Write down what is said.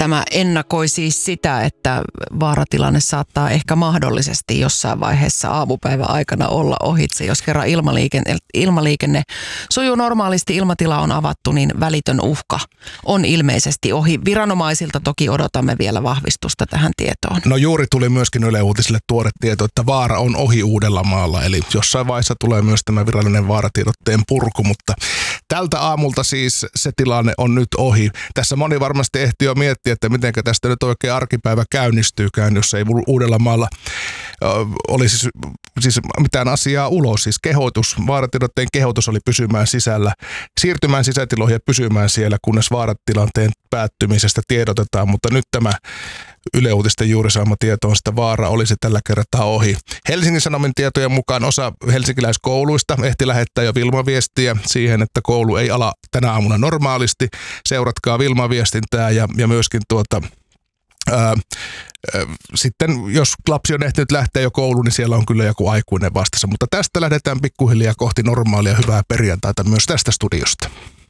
Tämä ennakoi siis sitä, että vaaratilanne saattaa ehkä mahdollisesti jossain vaiheessa aamupäivän aikana olla ohitse. Jos kerran ilmaliikenne sujuu normaalisti, ilmatila on avattu, niin välitön uhka on ilmeisesti ohi. Viranomaisilta toki odotamme vielä vahvistusta tähän tietoon. No juuri tuli myöskin Yle Uutisille tuore tieto, että vaara on ohi Uudellamaalla. Eli jossain vaiheessa tulee myös tämä virallinen vaaratiedotteen purku, mutta tältä aamulta siis se tilanne on nyt ohi. Tässä moni varmasti ehti jo miettiä, että miten tästä nyt oikein arkipäivä käynnistyykään, jos ei Uudellamaalla olisi siis mitään asiaa ulos. Siis vaaratiedotteen kehotus oli pysymään sisällä, siirtymään sisätiloihin ja pysymään siellä, kunnes vaaratilanteen päättymisestä tiedotetaan, mutta nyt tämä Yle Uutisten juuri saama tieto on, että vaara olisi tällä kertaa ohi. Helsingin Sanomien tietojen mukaan osa helsinkiläiskouluista ehti lähettää jo Wilma-viestiä siihen, että koulu ei ala tänä aamuna normaalisti. Seuratkaa Wilma-viestintää ja myöskin sitten jos lapsi on ehtinyt lähteä jo kouluun, niin siellä on kyllä joku aikuinen vastassa. Mutta tästä lähdetään pikkuhiljaa kohti normaalia hyvää perjantaita myös tästä studiosta.